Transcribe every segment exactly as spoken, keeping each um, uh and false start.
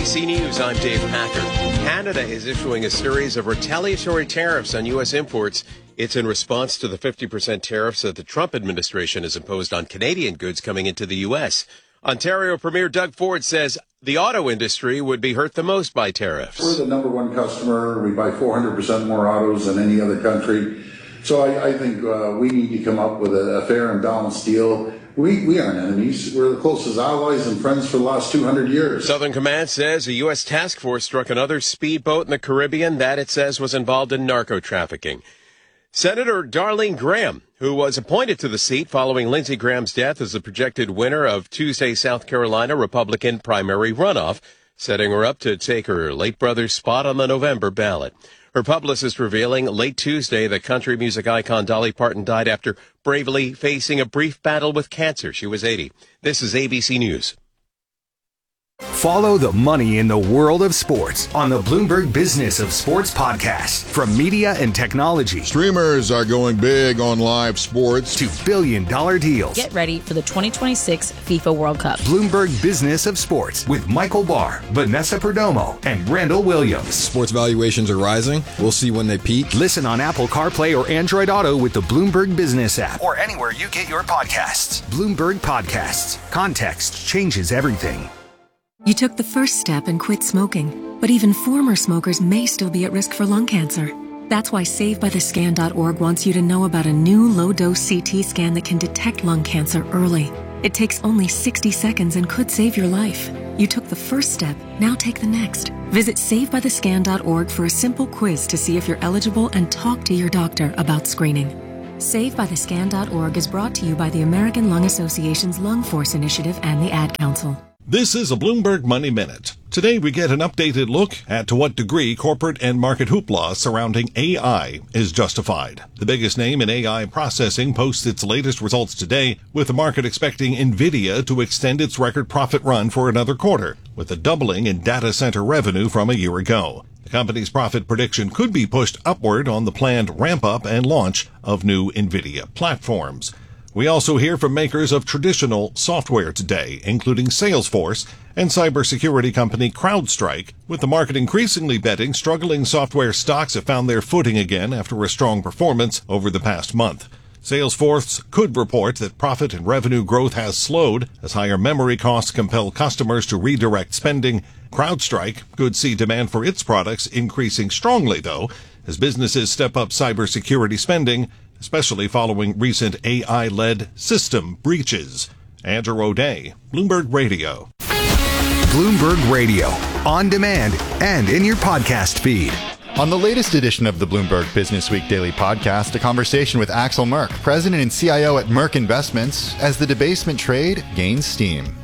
B C News, I'm Dave Packer. Canada is issuing a series of retaliatory tariffs on U S imports. It's in response to the fifty percent tariffs that the Trump administration has imposed on Canadian goods coming into the U S. Ontario Premier Doug Ford says the auto industry would be hurt the most by tariffs. We're the number one customer. We buy four hundred percent more autos than any other country. So I, I think uh, we need to come up with a, a fair and balanced deal. We, we aren't enemies. We're the closest allies and friends for the last two hundred years. Southern Command says a U S task force struck another speedboat in the Caribbean that it says was involved in narco trafficking. Senator Darlene Graham, who was appointed to the seat following Lindsey Graham's death as the projected winner of Tuesday's South Carolina Republican primary runoff, setting her up to take her late brother's spot on the November ballot. Her publicist revealing late Tuesday that country music icon Dolly Parton died after bravely facing a brief battle with cancer. She was eighty. This is A B C News. Follow the money in the world of sports on the Bloomberg Business of Sports podcast. From media and technology, streamers are going big on live sports, to billion dollar deals. Get ready for the twenty twenty-six FIFA World Cup. Bloomberg Business of Sports with Michael Barr, Vanessa Perdomo, and Randall Williams. Sports valuations are rising. We'll see when they peak. Listen on Apple CarPlay or Android Auto with the Bloomberg Business app, or anywhere you get your podcasts. Bloomberg Podcasts. Context changes everything. You took the first step and quit smoking, but even former smokers may still be at risk for lung cancer. That's why Save By The Scan dot org wants you to know about a new low-dose C T scan that can detect lung cancer early. It takes only sixty seconds and could save your life. You took the first step, now take the next. Visit Save By The Scan dot org for a simple quiz to see if you're eligible and talk to your doctor about screening. Save By The Scan dot org is brought to you by the American Lung Association's Lung Force Initiative and the Ad Council. This is a Bloomberg Money Minute. Today we get an updated look at to what degree corporate and market hoopla surrounding A I is justified. The biggest name in A I processing posts its latest results today, with the market expecting NVIDIA to extend its record profit run for another quarter, with a doubling in data center revenue from a year ago. The company's profit prediction could be pushed upward on the planned ramp-up and launch of new NVIDIA platforms. We also hear from makers of traditional software today, including Salesforce and cybersecurity company CrowdStrike, with the market increasingly betting struggling software stocks have found their footing again after a strong performance over the past month. Salesforce could report that profit and revenue growth has slowed as higher memory costs compel customers to redirect spending. CrowdStrike could see demand for its products increasing strongly, though, as businesses step up cybersecurity spending, especially following recent A I-led system breaches. Andrew O'Day, Bloomberg Radio. Bloomberg Radio, on demand and in your podcast feed. On the latest edition of the Bloomberg Business Week Daily Podcast, a conversation with Axel Merck, president and C I O at Merck Investments, as the debasement trade gains steam.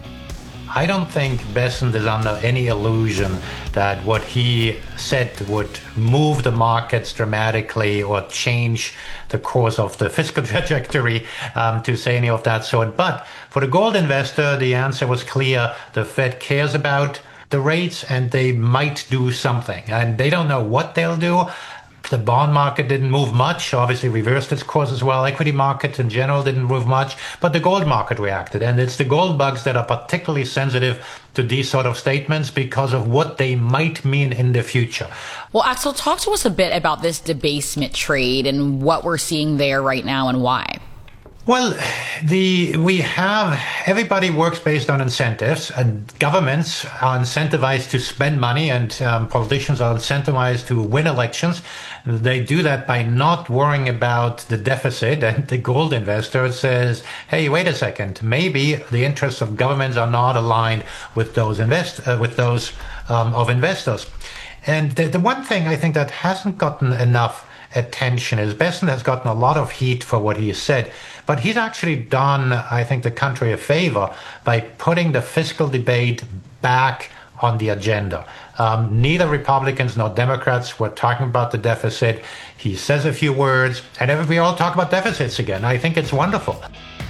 I don't think Bessent is under any illusion that what he said would move the markets dramatically or change the course of the fiscal trajectory, um, to say any of that sort. But for the gold investor, the answer was clear. The Fed cares about the rates and they might do something. And they don't know what they'll do. The bond market didn't move much, obviously reversed its course as well. Equity markets in general didn't move much, but the gold market reacted. And it's the gold bugs that are particularly sensitive to these sort of statements because of what they might mean in the future. Well, Axel, talk to us a bit about this debasement trade and what we're seeing there right now and why. Well, the we have everybody works based on incentives, and governments are incentivized to spend money, and um, politicians are incentivized to win elections. They do that by not worrying about the deficit. And the gold investor says, "Hey, wait a second. Maybe the interests of governments are not aligned with those invest uh, with those um, of investors." And the, the one thing I think that hasn't gotten enough attention is Bessent has gotten a lot of heat for what he has said, but he's actually done, I think, the country a favor by putting the fiscal debate back on the agenda. Um, neither Republicans nor Democrats were talking about the deficit. He says a few words, and we all talk about deficits again. I think it's wonderful.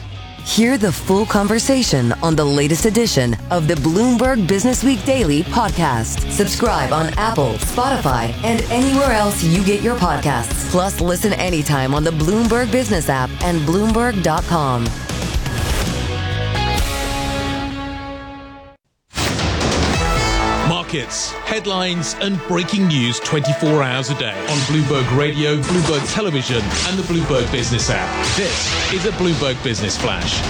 Hear the full conversation on the latest edition of the Bloomberg Business Week Daily podcast. Subscribe on Apple, Spotify, and anywhere else you get your podcasts. Plus, listen anytime on the Bloomberg Business app and Bloomberg dot com. markets, headlines and breaking news twenty-four hours a day on Bloomberg Radio, Bloomberg Television and the Bloomberg Business app. This is a Bloomberg Business Flash.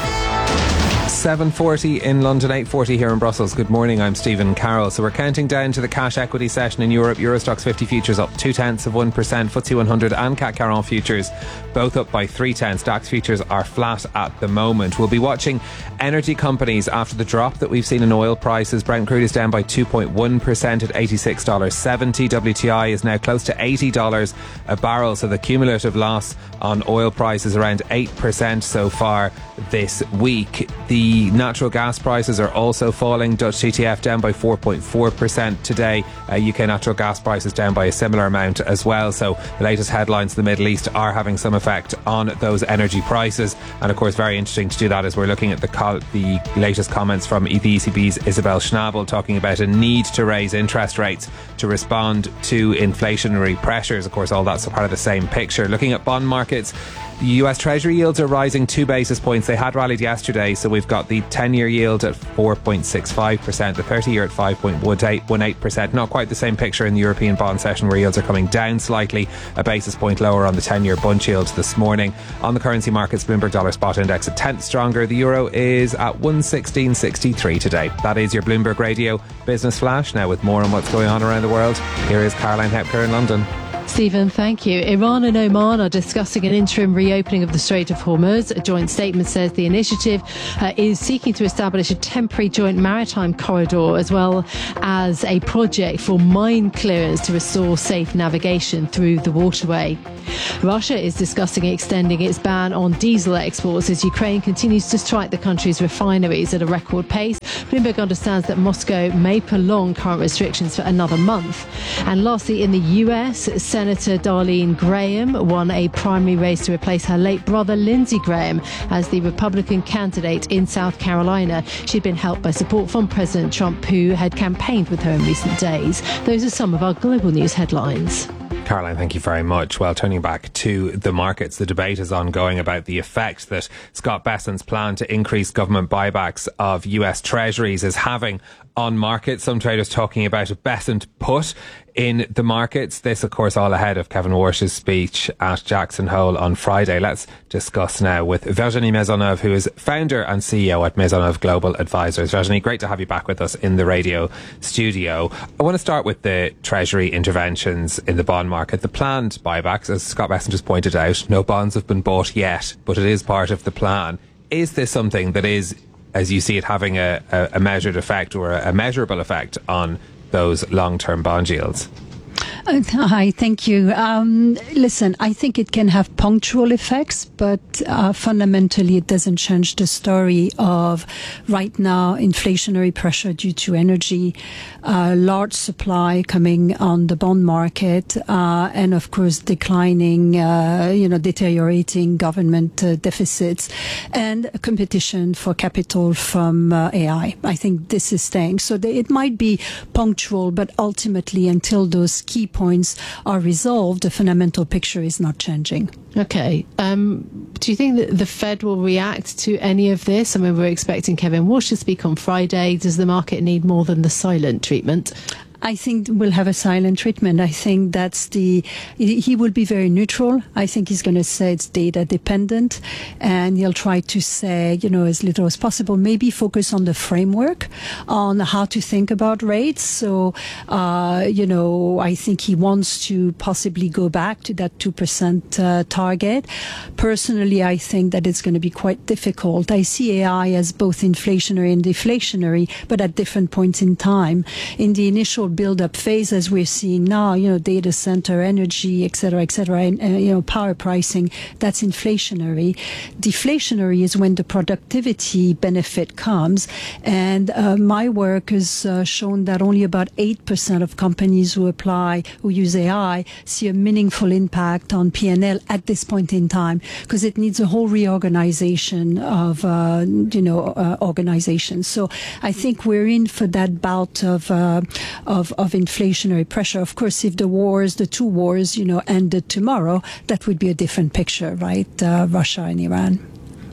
seven forty in London, eight forty here in Brussels. Good morning, I'm Stephen Carroll. So we're counting down to the cash equity session in Europe. Eurostoxx fifty futures up two tenths of one percent. F T S E one hundred and C A C Caron futures both up by three tenths. DAX futures are flat at the moment. We'll be watching energy companies after the drop that we've seen in oil prices. Brent crude is down by two point one percent at eighty-six dollars seventy. W T I is now close to eighty dollars a barrel. So the cumulative loss on oil prices around eight percent so far this week. The natural gas prices are also falling. Dutch T T F down by four point four percent today. Uh, U K natural gas prices down by a similar amount as well. So the latest headlines in the Middle East are having some effect on those energy prices. And of course, very interesting to do that as we're looking at the, co- the latest comments from the E C B's Isabel Schnabel talking about a need to raise interest rates to respond to inflationary pressures. Of course, all that's a part of the same picture. Looking at bond markets, the U S Treasury yields are rising two basis points. They had rallied yesterday, so we've got the ten-year yield at four point six five percent, the thirty-year at five point one eight percent. Not quite the same picture in the European bond session, where yields are coming down slightly, a basis point lower on the ten-year Bund yield this morning. On the currency markets, Bloomberg Dollar Spot Index a tenth stronger. The euro is at one sixteen sixty-three today. That is your Bloomberg Radio Business Flash. Now with more on what's going on around the world, here is Caroline Hepker in London. Stephen, thank you. Iran and Oman are discussing an interim reopening of the Strait of Hormuz. A joint statement says the initiative uh, is seeking to establish a temporary joint maritime corridor as well as a project for mine clearance to restore safe navigation through the waterway. Russia is discussing extending its ban on diesel exports as Ukraine continues to strike the country's refineries at a record pace. Bloomberg understands that Moscow may prolong current restrictions for another month. And lastly, in the U S, Senator Darlene Graham won a primary race to replace her late brother Lindsey Graham as the Republican candidate in South Carolina. She'd been helped by support from President Trump, who had campaigned with her in recent days. Those are some of our global news headlines. Caroline, thank you very much. Well, turning back to the markets, the debate is ongoing about the effect that Scott Bessent's plan to increase government buybacks of U S Treasuries is having on markets. Some traders talking about a Bessent put in the markets. This, of course, all ahead of Kevin Walsh's speech at Jackson Hole on Friday. Let's discuss now with Virginie Maisonneuve, who is founder and C E O at Maisonneuve Global Advisors. Virginie, great to have you back with us in the radio studio. I want to start with the Treasury interventions in the bond market. The planned buybacks, as Scott Bessent just pointed out, no bonds have been bought yet, but it is part of the plan. Is this something that is, as you see it, having a, a, a measured effect or a, a measurable effect on those long-term bond yields? Uh, hi, thank you. Um, listen, I think it can have punctual effects, but uh, fundamentally it doesn't change the story of right now inflationary pressure due to energy, uh, large supply coming on the bond market, uh, and of course declining, uh, you know, deteriorating government uh, deficits, and competition for capital from uh, A I. I think this is staying. So they, it might be punctual, but ultimately until those key points are resolved, the fundamental picture is not changing. Okay. Um, do you think that the Fed will react to any of this? I mean, we're expecting Kevin Walsh to speak on Friday. Does the market need more than the silent treatment? I think we'll have a silent treatment. I think that's the, he will be very neutral. I think he's going to say it's data dependent, and he'll try to say, you know, as little as possible, maybe focus on the framework, on how to think about rates. So, uh, you know, I think he wants to possibly go back to that two percent uh, target. Personally, I think that it's going to be quite difficult. I see A I as both inflationary and deflationary, but at different points in time. In the initial build-up phase, as we're seeing now, you know, data center, energy, et cetera, et cetera, and, uh, you know, power pricing, that's inflationary. Deflationary is when the productivity benefit comes. And uh, my work has uh, shown that only about eight percent of companies who apply, who use A I, see a meaningful impact on P and L at this point in time, because it needs a whole reorganization of, uh, you know, uh, organizations. So I think we're in for that bout of, uh, of Of, of inflationary pressure. Of course, if the wars, the two wars, you know, ended tomorrow, that would be a different picture, right? Uh, Russia and Iran.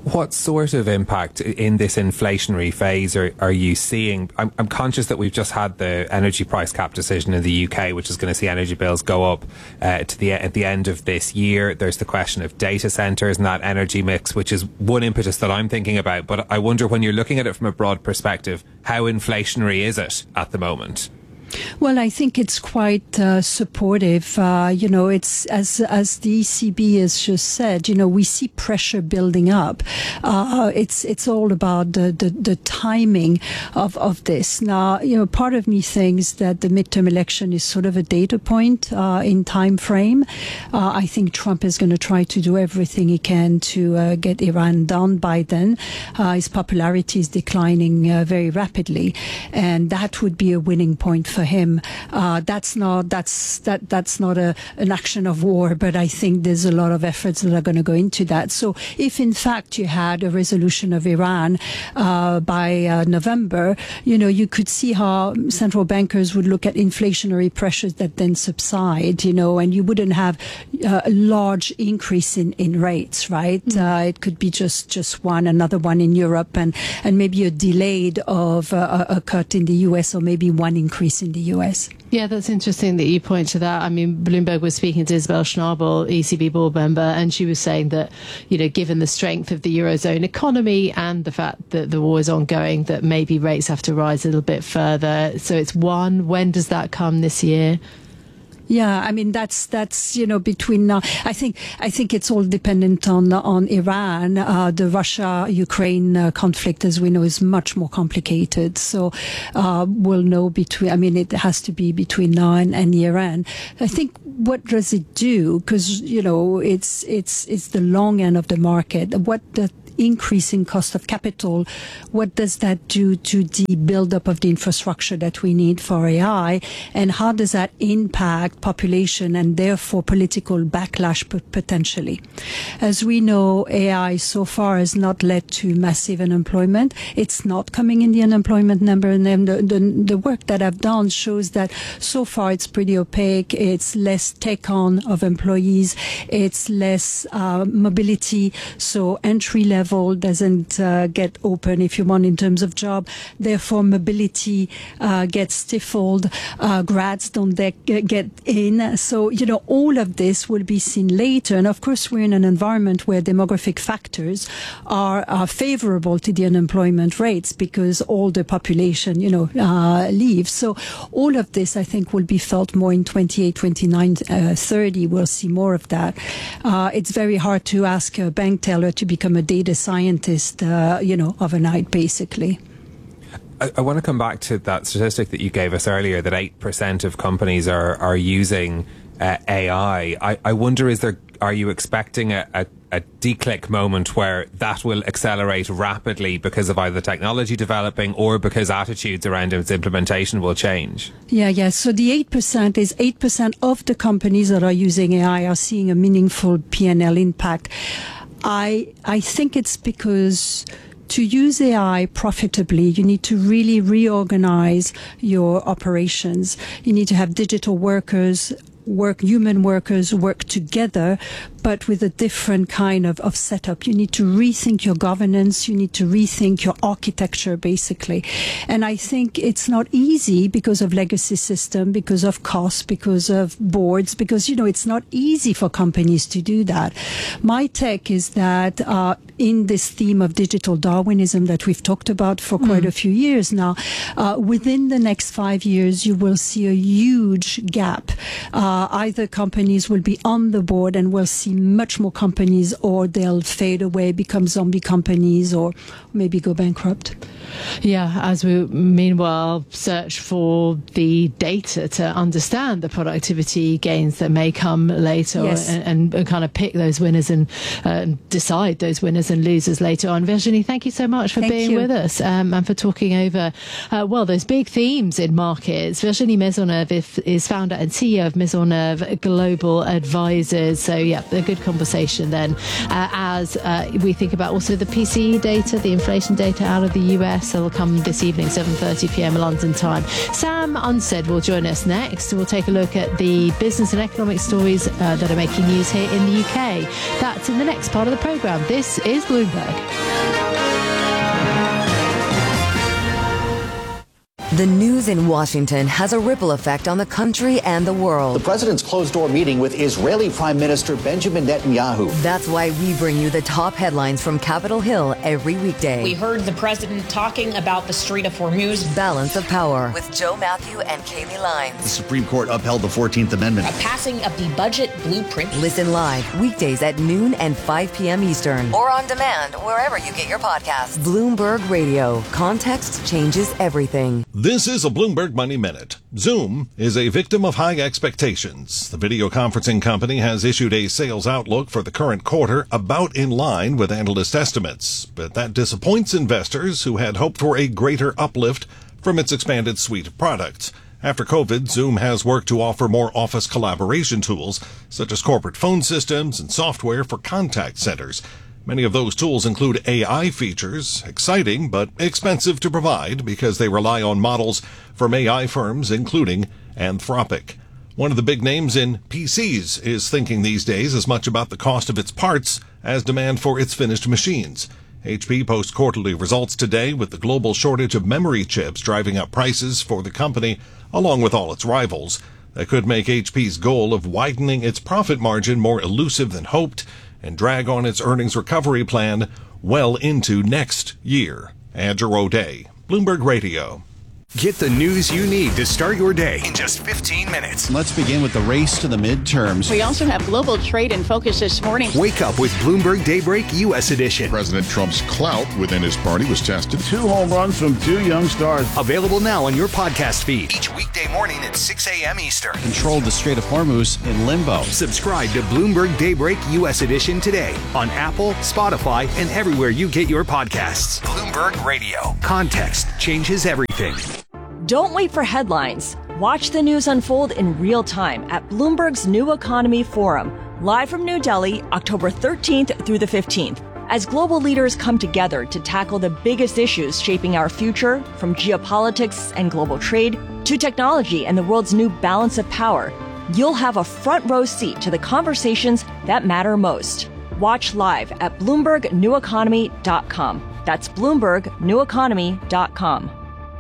What sort of impact in this inflationary phase are, are you seeing? I'm, I'm conscious that we've just had the energy price cap decision in the U K, which is going to see energy bills go up uh, to the at the end of this year. There's the question of data centres and that energy mix, which is one impetus that I'm thinking about. But I wonder, when you're looking at it from a broad perspective, how inflationary is it at the moment? Well, I think it's quite uh, supportive. Uh, you know, it's as as the E C B has just said. You know, we see pressure building up. Uh, it's it's all about the, the, the timing of, of this. Now, you know, part of me thinks that the midterm election is sort of a data point uh, in time frame. Uh, I think Trump is going to try to do everything he can to uh, get Iran down by then. Uh, his popularity is declining uh, very rapidly, and that would be a winning point for him. Uh, that's not that's that that's not a an action of war, but I think there's a lot of efforts that are going to go into that. So if in fact you had a resolution of Iran uh, by uh, November, you know, you could see how central bankers would look at inflationary pressures that then subside, you know, and you wouldn't have uh, a large increase in, in rates, right? Mm. Uh, it could be just, just one, another one in Europe, and, and maybe a delayed of uh, a cut in the U S, or maybe one increase in the U S. Yeah, that's interesting that you point to that. I mean, Bloomberg was speaking to Isabel Schnabel, E C B board member, and she was saying that, you know, given the strength of the Eurozone economy and the fact that the war is ongoing, that maybe rates have to rise a little bit further. So it's one. When does that come this year? Yeah, I mean that's that's you know between uh, I think I think it's all dependent on on Iran. Uh, the Russia-Ukraine uh, conflict, as we know, is much more complicated. So uh, we'll know between. I mean, it has to be between now and, and Iran. I think what does it do? Because you know it's it's it's the long end of the market. What the increase in cost of capital, what does that do to the build-up of the infrastructure that we need for A I, and how does that impact population and therefore political backlash potentially? As we know, A I so far has not led to massive unemployment. It's not coming in the unemployment number, and then the, the, the work that I've done shows that so far it's pretty opaque. It's less take-on of employees. It's less uh, mobility, so entry level doesn't uh, get open, if you want, in terms of job. Therefore, mobility uh, gets stifled. Uh, grads don't de- get in. So, you know, all of this will be seen later. And of course, we're in an environment where demographic factors are, are favorable to the unemployment rates because all the population, you know, uh, leaves. So all of this, I think, will be felt more in twenty-eight, twenty-nine, uh, thirty. We'll see more of that. Uh, it's very hard to ask a bank teller to become a data scientist, uh, you know, overnight, basically. I, I want to come back to that statistic that you gave us earlier, that eight percent of companies are, are using uh, A I. I. I wonder, is there, are you expecting a, a, a declick moment where that will accelerate rapidly because of either technology developing or because attitudes around its implementation will change? Yeah, yeah. So the eight percent is eight percent of the companies that are using A I are seeing a meaningful P and L impact. I I think it's because to use A I profitably, you need to really reorganize your operations. You need to have digital workers, work human workers work together, but with a different kind of, of setup. You need to rethink your governance. You need to rethink your architecture, basically. And I think it's not easy because of legacy system, because of cost, because of boards, because, you know, it's not easy for companies to do that. My take is that uh, in this theme of digital Darwinism that we've talked about for quite mm. a few years now, uh, within the next five years, you will see a huge gap. Uh, either companies will be on the board and we'll see much more companies, or they'll fade away, become zombie companies, or maybe go bankrupt. Yeah, as we meanwhile search for the data to understand the productivity gains that may come later, yes. and, and kind of pick those winners and uh, decide those winners and losers later on. Virginie, thank you so much for thank being you. with us um, and for talking over, uh, well, those big themes in markets. Virginie Maisonneuve is founder and C E O of Maisonneuve Global Advisors. So, yeah, a good conversation then uh, as uh, we think about also the P C E data, the inflation data out of the U S. Yes, they'll come this evening, seven thirty p.m. London time. Sam Unstead will join us next. We'll take a look at the business and economic stories uh, that are making news here in the U K. That's in the next part of the programme. This is Bloomberg. The news in Washington has a ripple effect on the country and the world. The president's closed-door meeting with Israeli Prime Minister Benjamin Netanyahu. That's why we bring you the top headlines from Capitol Hill every weekday. We heard the president talking about the Strait of Hormuz. Balance of Power with Joe Matthew and Kaylee Lyons. The Supreme Court upheld the fourteenth Amendment. A passing of the budget blueprint. Listen live weekdays at noon and five p.m. Eastern. Or on demand wherever you get your podcasts. Bloomberg Radio. Context changes everything. This is a Bloomberg Money Minute. Zoom is a victim of high expectations. The video conferencing company has issued a sales outlook for the current quarter about in line with analyst estimates, but that disappoints investors who had hoped for a greater uplift from its expanded suite of products. After COVID, Zoom has worked to offer more office collaboration tools, such as corporate phone systems and software for contact centers. Many of those tools include A I features, exciting but expensive to provide because they rely on models from A I firms, including Anthropic. One of the big names in P Cs is thinking these days as much about the cost of its parts as demand for its finished machines. H P posts quarterly results today with the global shortage of memory chips driving up prices for the company, along with all its rivals. That could make H P's goal of widening its profit margin more elusive than hoped, and drag on its earnings recovery plan well into next year. Andrew O'Day, Bloomberg Radio. Get the news you need to start your day in just fifteen minutes. Let's begin with the race to the midterms. We also have global trade in focus this morning. Wake up with Bloomberg Daybreak U S edition. President Trump's clout within his party was tested. Two home runs from two young stars. Available now on your podcast feed. Each weekday morning at six a.m. Eastern. Controlled the Strait of Hormuz in limbo. Subscribe to Bloomberg Daybreak U S edition today on Apple, Spotify, and everywhere you get your podcasts. Bloomberg Radio. Context changes everything. Don't wait for headlines. Watch the news unfold in real time at Bloomberg's New Economy Forum, live from New Delhi, October thirteenth through the fifteenth. As global leaders come together to tackle the biggest issues shaping our future, from geopolitics and global trade to technology and the world's new balance of power, you'll have a front row seat to the conversations that matter most. Watch live at Bloomberg New Economy dot com. That's Bloomberg New Economy dot com.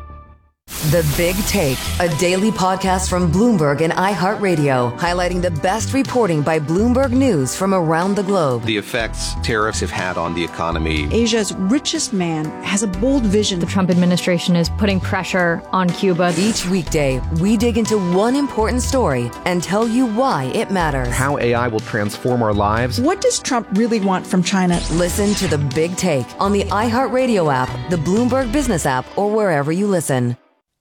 The Big Take, a daily podcast from Bloomberg and iHeartRadio, highlighting the best reporting by Bloomberg News from around the globe. The effects tariffs have had on the economy. Asia's richest man has a bold vision. The Trump administration is putting pressure on Cuba. Each weekday, we dig into one important story and tell you why it matters. How A I will transform our lives. What does Trump really want from China? Listen to The Big Take on the iHeartRadio app, the Bloomberg Business app, or wherever you listen.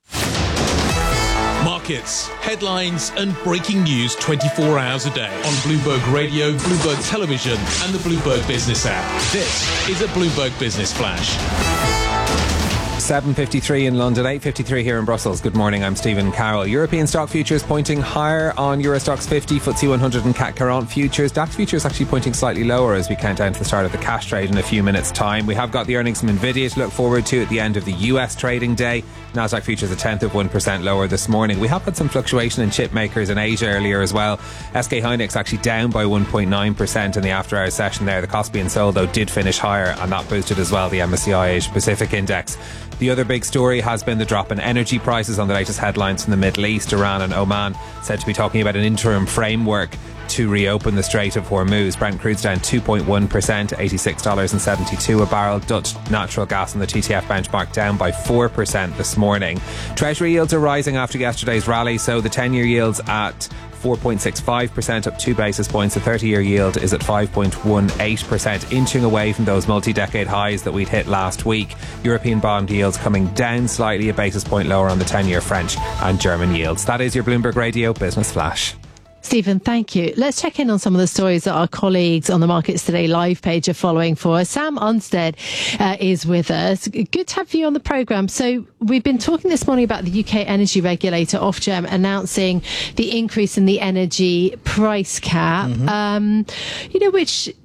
Markets, headlines, and breaking news twenty-four hours a day on Bloomberg Radio, Bloomberg Television, and the Bloomberg Business app. This is a Bloomberg Business Flash. seven fifty-three in London, eight fifty-three here in Brussels. Good morning, I'm Stephen Carroll. European stock futures pointing higher on Eurostoxx fifty, F T S E one hundred and C A C Quarante futures. DAX futures actually pointing slightly lower as we count down to the start of the cash trade in a few minutes' time. We have got the earnings from Nvidia to look forward to at the end of the U S trading day. Nasdaq futures a tenth of one percent lower this morning. We have had some fluctuation in chip makers in Asia earlier as well. S K Hynix actually down by one point nine percent in the after-hours session there. The Kospi and Seoul, though, did finish higher, and that boosted as well the M S C I Asia Pacific Index. The other big story has been the drop in energy prices on the latest headlines from the Middle East. Iran and Oman said to be talking about an interim framework to reopen the Strait of Hormuz. Brent crude's down two point one percent, eighty-six dollars and seventy-two cents a barrel. Dutch natural gas on the T T F benchmark down by four percent this morning. Treasury yields are rising after yesterday's rally, so the ten-year yield's at four point six five percent, up two basis points. The thirty-year yield is at five point one eight percent, inching away from those multi-decade highs that we'd hit last week. European bond yields coming down slightly, a basis point lower on the ten-year French and German yields. That is your Bloomberg Radio Business Flash. Stephen, thank you. Let's check in on some of the stories that our colleagues on the Markets Today live page are following for us. Sam Unstead uh, is with us. Good to have you on the programme. So we've been talking this morning about the U K energy regulator, Ofgem, announcing the increase in the energy price cap, mm-hmm. um, you know, which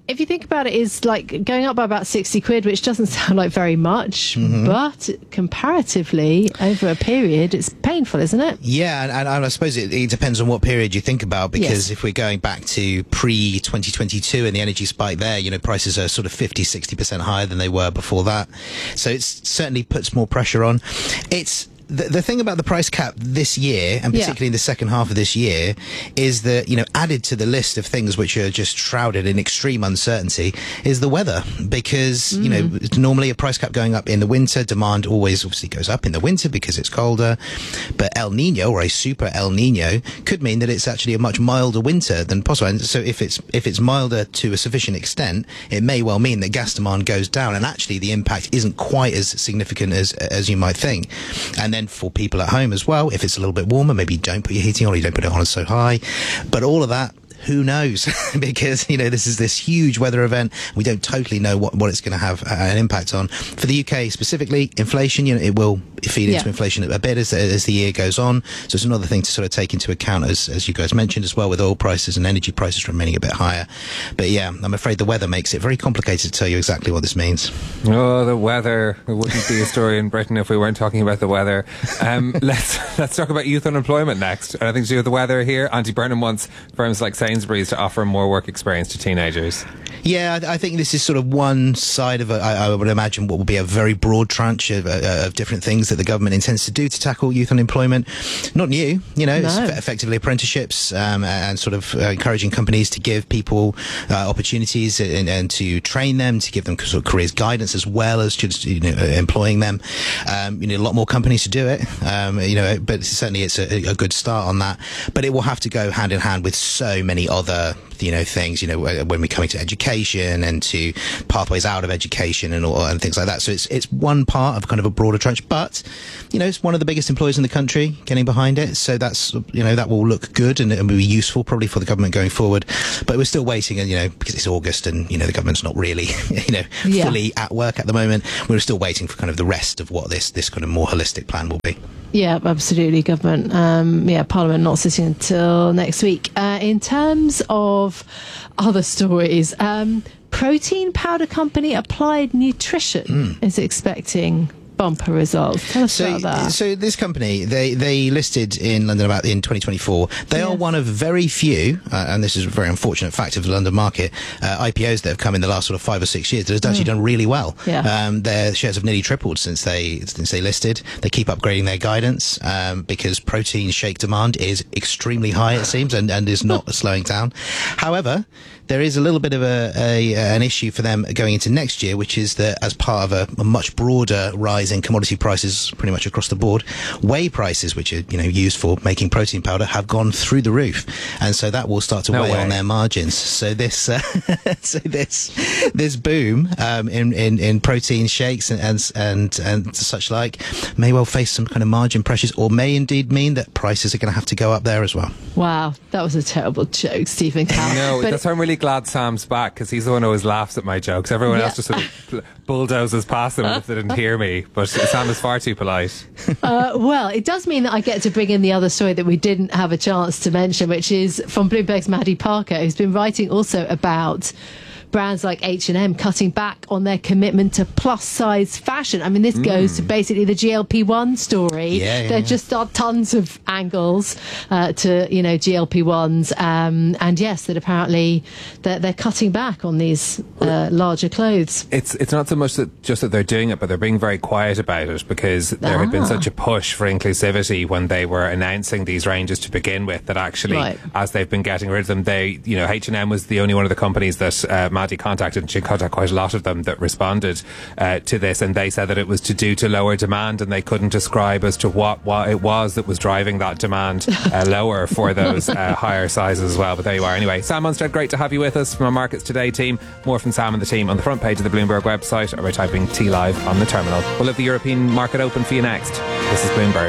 if you think about it, is like going up by about sixty quid, which doesn't sound like very much, mm-hmm. but comparatively over a period, it's painful, isn't it? Yeah, and, and I suppose it, it depends on what period you think about, because yes. if we're going back to pre twenty twenty-two and the energy spike there, you know, prices are sort of fifty, sixty percent higher than they were before that. So it certainly puts more pressure on. It's The, the thing about the price cap this year, and particularly yeah. in the second half of this year, is that, you know, added to the list of things which are just shrouded in extreme uncertainty is the weather. Because, mm. you know, normally a price cap going up in the winter, demand always obviously goes up in the winter because it's colder. But El Nino, or a super El Nino, could mean that it's actually a much milder winter than possible. And so if it's, if it's milder to a sufficient extent, it may well mean that gas demand goes down, and actually the impact isn't quite as significant as, as you might think. And then for people at home as well, if it's a little bit warmer, maybe you don't put your heating on, or you don't put it on so high. But all of that, who knows? Because, you know, this is this huge weather event. We don't totally know what, what it's going to have uh, an impact on. For the U K specifically, inflation, you know, it will feed into yeah. inflation a bit as, as the year goes on. So it's another thing to sort of take into account, as, as you guys mentioned as well, with oil prices and energy prices remaining a bit higher. But yeah, I'm afraid the weather makes it very complicated to tell you exactly what this means. Oh, the weather. It wouldn't be a story in Britain if we weren't talking about the weather. Um, let's let's talk about youth unemployment next. And I think to do with the weather here, Andy Burnham wants firms like Sainsbury's to offer more work experience to teenagers. Yeah, I think this is sort of one side of, a, I, I would imagine, what will be a very broad tranche of, uh, of different things that the government intends to do to tackle youth unemployment. Not new, you know, no. It's effectively apprenticeships um, and sort of uh, encouraging companies to give people uh, opportunities and, and to train them, to give them sort of careers guidance as well as just, you know, employing them. Um, you need a lot more companies to do it, um, you know, but certainly it's a, a good start on that. But it will have to go hand in hand with so many other, you know, things, you know, when we're coming to education and to pathways out of education and all and things like that. So it's it's one part of kind of a broader tranche, but, you know, it's one of the biggest employers in the country getting behind it. So that's, you know, that will look good and it will be useful probably for the government going forward. But we're still waiting, and, you know, because it's August and, you know, the government's not really, you know, yeah. fully at work at the moment. We're still waiting for kind of the rest of what this, this kind of more holistic plan will be. Yeah, absolutely. Government, um, yeah, Parliament not sitting until next week. Uh, in terms of other stories, um, protein powder company Applied Nutrition mm. is expecting bumper results. Tell us so, about that. So this company, they, they listed in London about in twenty twenty-four. They yes. are one of very few, uh, and this is a very unfortunate fact of the London market, uh, I P Os that have come in the last sort of five or six years that has actually mm. done really well. Yeah. Um, their shares have nearly tripled since they since they listed. They keep upgrading their guidance um, because protein shake demand is extremely high, it seems, and, and is not slowing down. However, there is a little bit of a, a an issue for them going into next year, which is that as part of a, a much broader rise in commodity prices pretty much across the board, whey prices, which are, you know, used for making protein powder, have gone through the roof, and so that will start to no weigh way. on their margins. So this uh, so this this boom um, in, in in protein shakes and, and and and such like may well face some kind of margin pressures, or may indeed mean that prices are going to have to go up there as well. Wow, that was a terrible joke, Stephen Carroll. No, but that's why I'm really glad Sam's back, because he's the one who always laughs at my jokes. Everyone yeah. else just sort of bulldozes past them if they didn't hear me. But Sam is far too polite. Uh, well, it does mean that I get to bring in the other story that we didn't have a chance to mention, which is from Bloomberg's Maddie Parker, who's been writing also about brands like H and M cutting back on their commitment to plus-size fashion. I mean, this mm. goes to basically the G L P one story. Yeah, yeah, there yeah. just are tons of angles uh, to, you know, G L P ones. Um, and yes, that apparently they're, they're cutting back on these uh, larger clothes. It's it's not so much that just that they're doing it, but they're being very quiet about it, because there ah. had been such a push for inclusivity when they were announcing these ranges to begin with, that actually, right. as they've been getting rid of them, they, you know, H and M was the only one of the companies that uh, Maddie contacted, and she contacted quite a lot of them that responded uh, to this, and they said that it was to do to lower demand, and they couldn't describe as to what, what it was that was driving that demand uh, lower for those uh, higher sizes as well. But there you are. Anyway, Sam Munstead, great to have you with us from our Markets Today team. More from Sam and the team on the front page of the Bloomberg website, or by typing T Live on the terminal. We'll have the European market open for you next. This is Bloomberg.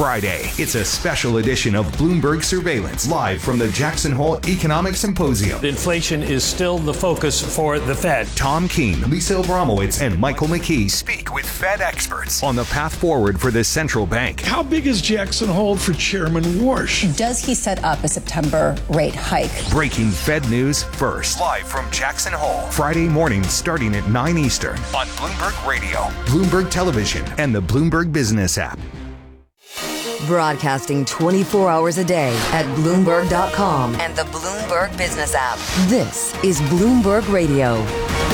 Friday. It's a special edition of Bloomberg Surveillance, live from the Jackson Hole Economic Symposium. Inflation is still the focus for the Fed. Tom Keene, Lisa Abramowitz, and Michael McKee speak with Fed experts on the path forward for the central bank. How big is Jackson Hole for Chairman Warsh? Does he set up a September rate hike? Breaking Fed news first. Live from Jackson Hole. Friday morning starting at nine Eastern on Bloomberg Radio, Bloomberg Television, and the Bloomberg Business app. Broadcasting twenty-four hours a day at Bloomberg dot com and the Bloomberg Business app. This is Bloomberg Radio.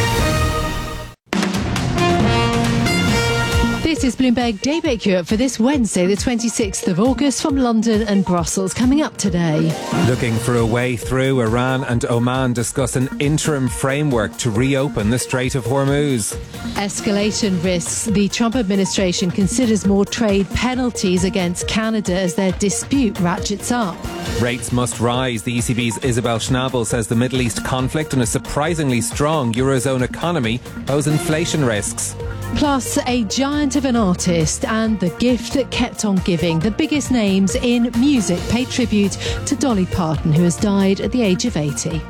This is Bloomberg Daybreak Europe for this Wednesday, the twenty-sixth of August, from London and Brussels. Coming up today. Looking for a way through, Iran and Oman discuss an interim framework to reopen the Strait of Hormuz. Escalation risks. The Trump administration considers more trade penalties against Canada as their dispute ratchets up. Rates must rise. The E C B's Isabel Schnabel says the Middle East conflict and a surprisingly strong Eurozone economy pose inflation risks. Plus, a giant of an artist and the gift that kept on giving. The biggest names in music pay tribute to Dolly Parton, who has died at the age of eighty.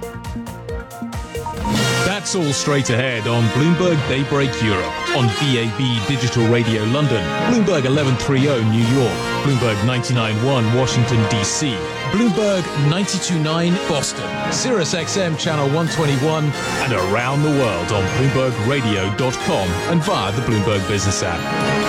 That's all straight ahead on Bloomberg Daybreak Europe, on D A B Digital Radio London, Bloomberg eleven thirty New York, Bloomberg ninety-nine point one Washington D C, Bloomberg ninety-two point nine Boston, Sirius X M Channel one twenty-one, and around the world on Bloomberg Radio dot com and via the Bloomberg Business app.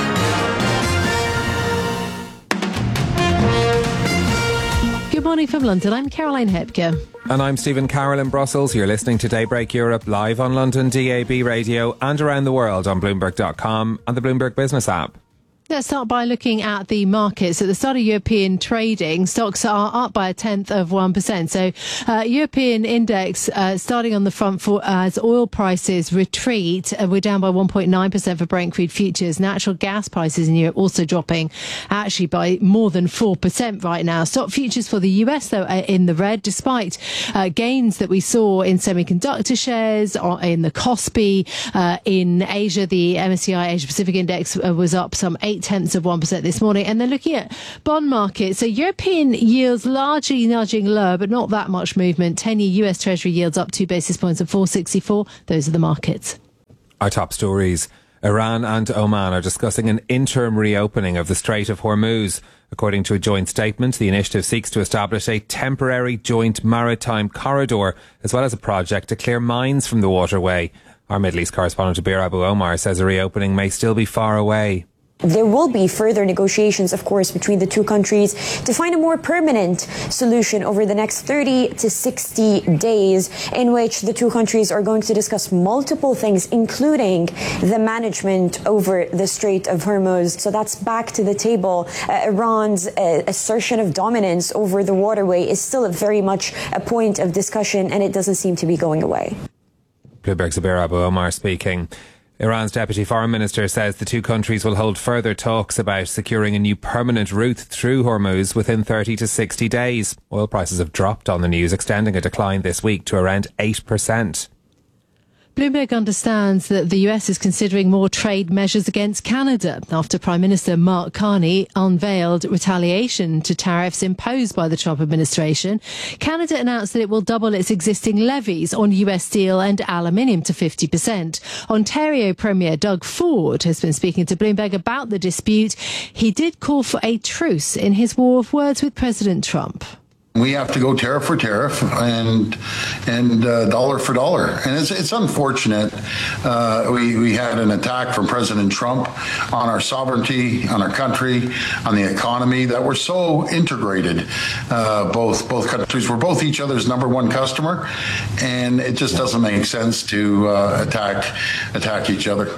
Good morning from London. I'm Caroline Hepker. And I'm Stephen Carroll in Brussels. You're listening to Daybreak Europe live on London D A B Radio and around the world on Bloomberg dot com and the Bloomberg Business app. Let's start by looking at the markets. At the start of European trading, stocks are up by a tenth of one percent. So uh, European index uh, starting on the front foot as oil prices retreat. Uh, we're down by one point nine percent for Brent crude futures. Natural gas prices in Europe also dropping actually by more than four percent right now. Stock futures for the U S, though, are in the red, despite uh, gains that we saw in semiconductor shares, or in the Kospi. Uh, in Asia, the M S C I Asia Pacific Index uh, was up some eight tenths of one percent this morning. And then looking at bond markets, so European yields largely nudging lower, but not that much movement. ten-year U S Treasury yields up two basis points at four sixty-four. Those are the markets. Our top stories. Iran and Oman are discussing an interim reopening of the Strait of Hormuz. According to a joint statement, the initiative seeks to establish a temporary joint maritime corridor, as well as a project to clear mines from the waterway. Our Middle East correspondent Abir Abu Omar says a reopening may still be far away. There will be further negotiations, of course, between the two countries to find a more permanent solution over the next thirty to sixty days, in which the two countries are going to discuss multiple things, including the management over the Strait of Hormuz. So that's back to the table. Uh, Iran's uh, assertion of dominance over the waterway is still very much a point of discussion, and it doesn't seem to be going away. Bloomberg's Abir Abu Omar speaking. Iran's Deputy Foreign Minister says the two countries will hold further talks about securing a new permanent route through Hormuz within thirty to sixty days. Oil prices have dropped on the news, extending a decline this week to around eight percent. Bloomberg understands that the U S is considering more trade measures against Canada after Prime Minister Mark Carney unveiled retaliation to tariffs imposed by the Trump administration. Canada announced that it will double its existing levies on U S steel and aluminium to fifty percent. Ontario Premier Doug Ford has been speaking to Bloomberg about the dispute. He did call for a truce in his war of words with President Trump. We have to go tariff for tariff and and uh, dollar for dollar. And it's it's unfortunate. Uh, we, we had an attack from President Trump on our sovereignty, on our country, on the economy, that we're so integrated. Uh, both both countries were both each other's number one customer. And it just doesn't make sense to uh, attack attack each other.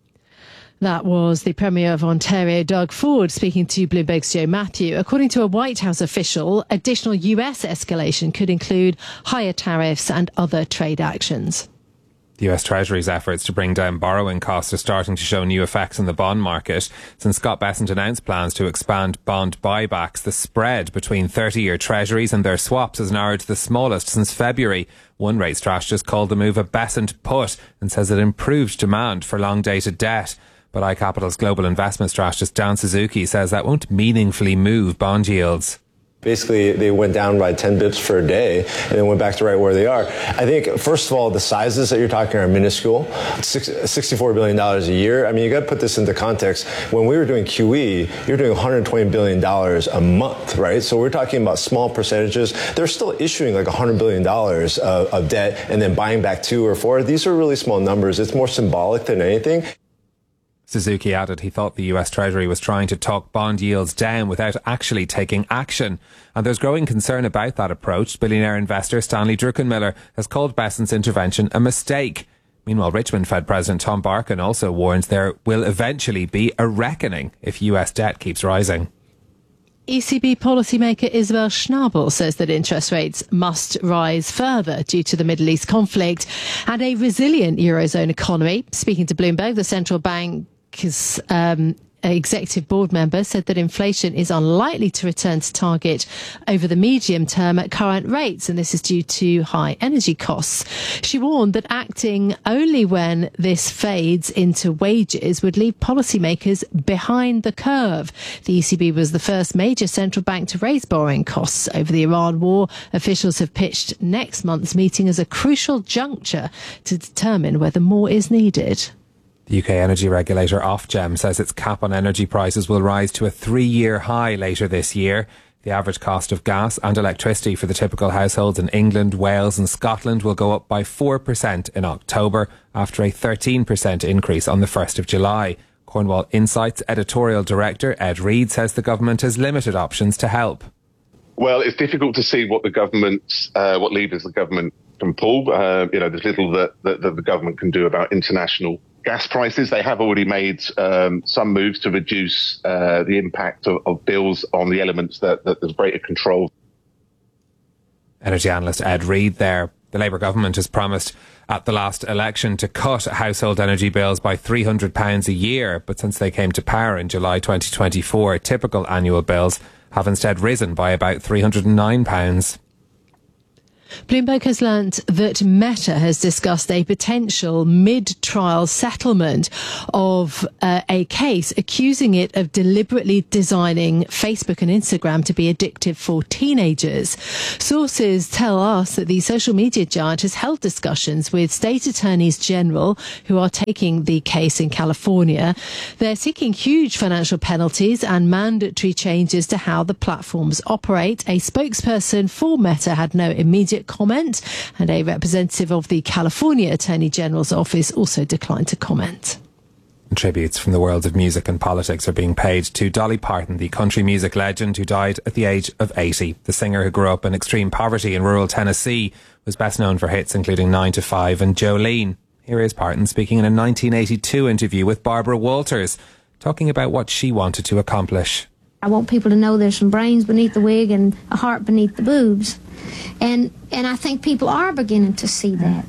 That was the Premier of Ontario, Doug Ford, speaking to Bloomberg's Joe Matthew. According to a White House official, additional U S escalation could include higher tariffs and other trade actions. The U S Treasury's efforts to bring down borrowing costs are starting to show new effects in the bond market. Since Scott Bessent announced plans to expand bond buybacks, the spread between thirty-year Treasuries and their swaps has narrowed to the smallest since February. One rate strategist called the move a Bessent put and says it improved demand for long-dated debt. But iCapital's global investment strategist Dan Suzuki says that won't meaningfully move bond yields. Basically, they went down by ten bips per day and then went back to right where they are. I think, first of all, the sizes that you're talking are minuscule. sixty-four billion dollars a year. I mean, you got to put this into context. When we were doing Q E, you're doing one hundred twenty billion dollars a month, right? So we're talking about small percentages. They're still issuing like one hundred billion dollars of, of debt and then buying back two or four. These are really small numbers. It's more symbolic than anything. Suzuki added he thought the U S Treasury was trying to talk bond yields down without actually taking action. And there's growing concern about that approach. Billionaire investor Stanley Druckenmiller has called Bessent's intervention a mistake. Meanwhile, Richmond Fed President Tom Barkin also warns there will eventually be a reckoning if U S debt keeps rising. E C B policymaker Isabel Schnabel says that interest rates must rise further due to the Middle East conflict and a resilient Eurozone economy. Speaking to Bloomberg, the central bank's um, executive board member said that inflation is unlikely to return to target over the medium term at current rates, and this is due to high energy costs. She warned that acting only when this fades into wages would leave policymakers behind the curve. The E C B was the first major central bank to raise borrowing costs over the Iran war. Officials have pitched next month's meeting as a crucial juncture to determine whether more is needed. The U K energy regulator Ofgem says its cap on energy prices will rise to a three-year high later this year. The average cost of gas and electricity for the typical households in England, Wales and Scotland will go up by four percent in October after a thirteen percent increase on the first of July. Cornwall Insights editorial director Ed Reid says the government has limited options to help. Well, it's difficult to see what the government, uh, what levers the government can pull. Uh, you know, there's little that, that, that the government can do about international gas prices. They have already made um, some moves to reduce uh, the impact of, of bills on the elements that, that there's greater control. Energy analyst Ed Reid there. The Labour government has promised at the last election to cut household energy bills by three hundred pounds a year, but since they came to power in July twenty twenty-four, typical annual bills have instead risen by about three hundred nine pounds. Bloomberg has learnt that Meta has discussed a potential mid-trial settlement of uh, a case accusing it of deliberately designing Facebook and Instagram to be addictive for teenagers. Sources tell us that the social media giant has held discussions with state attorneys general who are taking the case in California. They're seeking huge financial penalties and mandatory changes to how the platforms operate. A spokesperson for Meta had no immediate comment, and a representative of the California Attorney General's office also declined to comment. Tributes from the worlds of music and politics are being paid to Dolly Parton, the country music legend who died at the age of eighty. The singer, who grew up in extreme poverty in rural Tennessee, was best known for hits including nine to five and Jolene. Here is Parton speaking in a nineteen eighty-two interview with Barbara Walters, talking about what she wanted to accomplish. I want people to know there's some brains beneath the wig and a heart beneath the boobs. And and I think people are beginning to see that.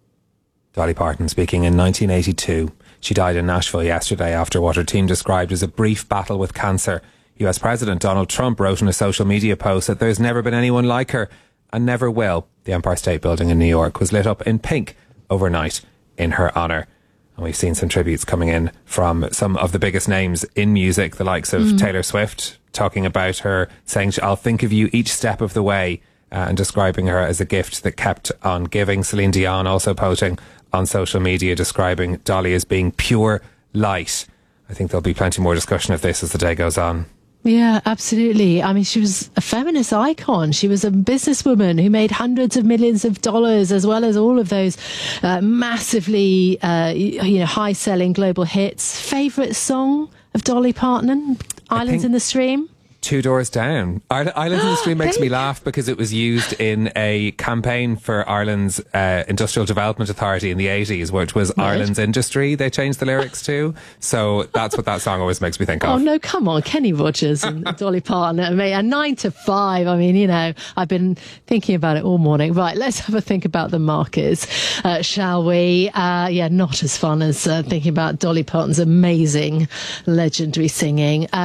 Dolly Parton speaking in nineteen eighty-two. She died in Nashville yesterday after what her team described as a brief battle with cancer. U S President Donald Trump wrote in a social media post that there's never been anyone like her and never will. The Empire State Building in New York was lit up in pink overnight in her honour. And we've seen some tributes coming in from some of the biggest names in music, the likes of mm. Taylor Swift, talking about her, saying, "I'll think of you each step of the way," uh, and describing her as a gift that kept on giving. Celine Dion also posting on social media, describing Dolly as being pure light. I think there'll be plenty more discussion of this as the day goes on. Yeah, absolutely. I mean, she was a feminist icon. She was a businesswoman who made hundreds of millions of dollars, as well as all of those uh, massively, uh, you know, high-selling global hits. Favourite song of Dolly Parton? Islands in the Stream? Two Doors Down. Islands in the Stream makes me laugh because it was used in a campaign for Ireland's uh, Industrial Development Authority in the eighties, which was right. Ireland's Industry they changed the lyrics to. So that's what that song always makes me think of. Oh, no, come on. Kenny Rogers and Dolly Parton. I mean, and nine to five. I mean, you know, I've been thinking about it all morning. Right, let's have a think about the markers, uh, shall we? Uh, yeah, not as fun as uh, thinking about Dolly Parton's amazing, legendary singing. Uh,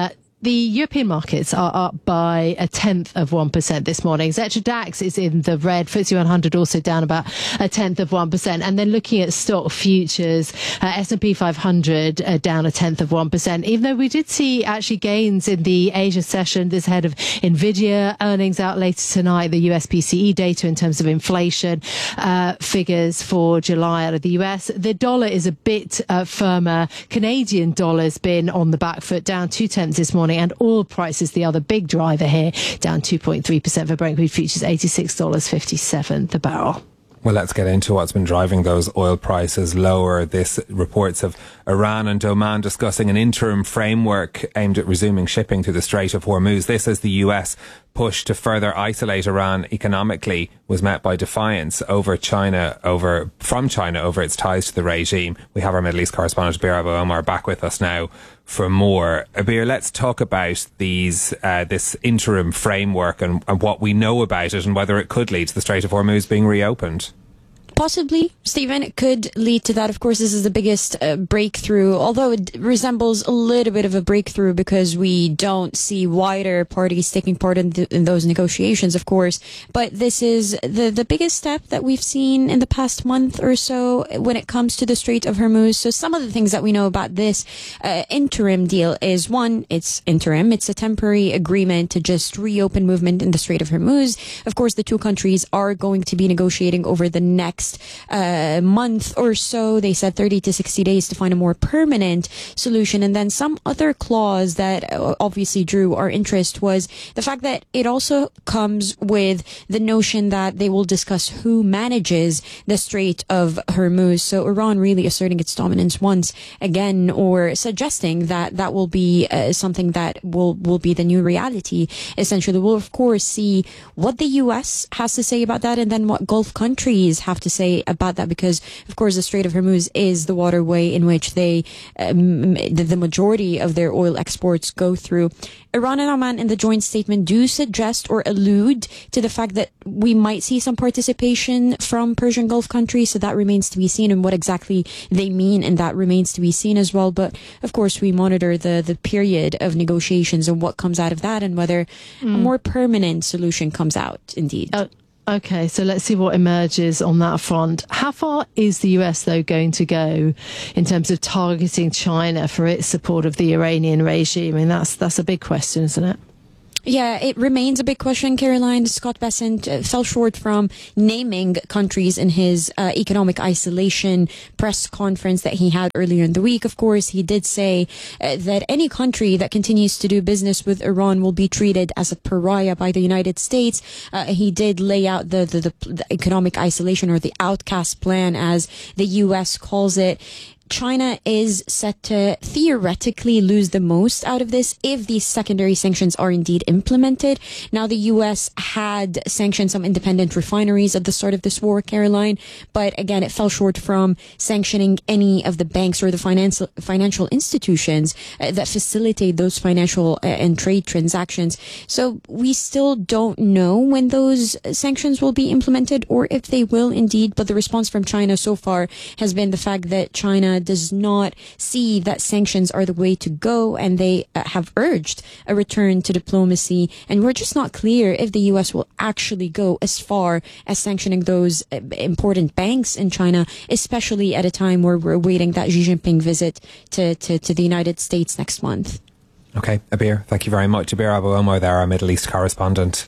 the European markets are up by a tenth of one percent this morning. Xetra DAX is in the red. F T S E one hundred also down about a tenth of one percent. And then looking at stock futures, uh, S and P five hundred uh, down a tenth of one percent. Even though we did see actually gains in the Asia session, this ahead of Nvidia earnings out later tonight, the U S P C E data in terms of inflation uh, figures for July out of the U S. The dollar is a bit uh, firmer. Canadian dollar's been on the back foot, down two tenths this morning, and oil prices, the other big driver here, down two point three percent for Brent crude futures, eighty-six dollars fifty-seven the barrel. Well, let's get into what's been driving those oil prices lower. This reports of Iran and Oman discussing an interim framework aimed at resuming shipping through the Strait of Hormuz. This, as the U S push to further isolate Iran economically, was met by defiance over China, over from China over its ties to the regime. We have our Middle East correspondent Abir Abu Omar back with us now for more. Abir, let's talk about these uh, this interim framework and, and what we know about it and whether it could lead to the Strait of Hormuz being reopened. Possibly, Stephen, it could lead to that. Of course, this is the biggest uh, breakthrough, although it resembles a little bit of a breakthrough because we don't see wider parties taking part in, th- in those negotiations, of course. But this is the, the biggest step that we've seen in the past month or so when it comes to the Strait of Hormuz. So some of the things that we know about this uh, interim deal is, one, it's interim. It's a temporary agreement to just reopen movement in the Strait of Hormuz. Of course, the two countries are going to be negotiating over the next Uh, month or so. They said thirty to sixty days to find a more permanent solution. And then some other clause that obviously drew our interest was the fact that it also comes with the notion that they will discuss who manages the Strait of Hormuz. So Iran really asserting its dominance once again, or suggesting that that will be uh, something that will, will be the new reality. Essentially, we'll of course see what the U S has to say about that, and then what Gulf countries have to say about that, because of course the Strait of Hormuz is the waterway in which they um, the, the majority of their oil exports go through. Iran and Oman in the joint statement do suggest or allude to the fact that we might see some participation from Persian Gulf countries, so that remains to be seen, and what exactly they mean, and that remains to be seen as well. But of course we monitor the the period of negotiations and what comes out of that, and whether mm. a more permanent solution comes out indeed. Uh- Okay, so let's see what emerges on that front. How far is the U S, though, going to go in terms of targeting China for its support of the Iranian regime? I mean, that's that's a big question, isn't it? Yeah, it remains a big question, Caroline. Scott Bessent uh, fell short from naming countries in his uh, economic isolation press conference that he had earlier in the week. Of course, he did say uh, that any country that continues to do business with Iran will be treated as a pariah by the United States. Uh, he did lay out the, the, the, the economic isolation, or the outcast plan, as the U S calls it. China is set to theoretically lose the most out of this if these secondary sanctions are indeed implemented. Now, the U S had sanctioned some independent refineries at the start of this war, Caroline, but again, it fell short from sanctioning any of the banks or the financial financial institutions uh, that facilitate those financial uh, and trade transactions. So we still don't know when those sanctions will be implemented, or if they will indeed, but the response from China so far has been the fact that China does not see that sanctions are the way to go, and they uh, have urged a return to diplomacy. And we're just not clear if the U S will actually go as far as sanctioning those uh, important banks in China, especially at a time where we're awaiting that Xi Jinping visit to, to, to the United States next month. Okay, Abir, thank you very much. Abir Abu Omar there, our Middle East correspondent.